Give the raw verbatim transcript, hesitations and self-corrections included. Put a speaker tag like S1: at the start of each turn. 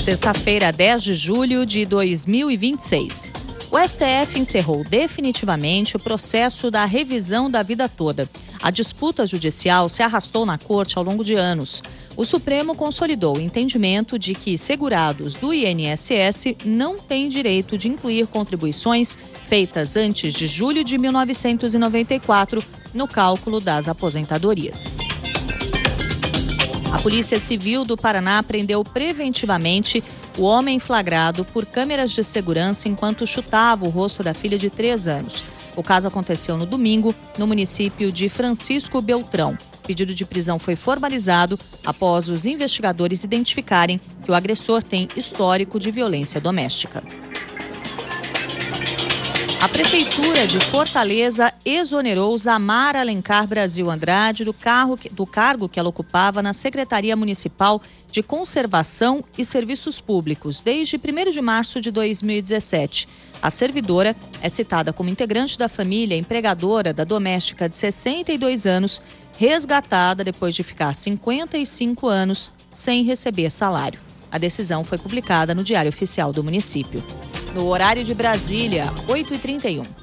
S1: Sexta-feira, dez de julho de dois mil e vinte e seis. O S T F encerrou definitivamente o processo da revisão da vida toda. A disputa judicial se arrastou na corte ao longo de anos. O Supremo consolidou o entendimento de que segurados do I N S S não têm direito de incluir contribuições feitas antes de julho de mil novecentos e noventa e quatro no cálculo das aposentadorias. A Polícia Civil do Paraná prendeu preventivamente o homem flagrado por câmeras de segurança enquanto chutava o rosto da filha de três anos. O caso aconteceu no domingo, no município de Francisco Beltrão. O pedido de prisão foi formalizado após os investigadores identificarem que o agressor tem histórico de violência doméstica. A Prefeitura de Fortaleza exonerou Zamara Alencar Brasil Andrade do, carro, do cargo que ela ocupava na Secretaria Municipal de Conservação e Serviços Públicos desde primeiro de março de dois mil e dezessete. A servidora é citada como integrante da família empregadora da doméstica de sessenta e dois anos, resgatada depois de ficar cinquenta e cinco anos sem receber salário. A decisão foi publicada no Diário Oficial do município. No horário de Brasília, oito e trinta e um.